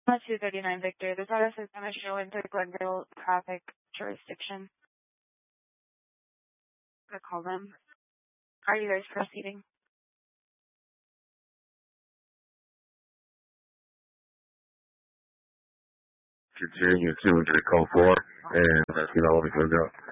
239 Victor. The status is going to show into Glendale traffic jurisdiction. I call them. Are you guys proceeding? Continue to code 4 and let's get all the way to go.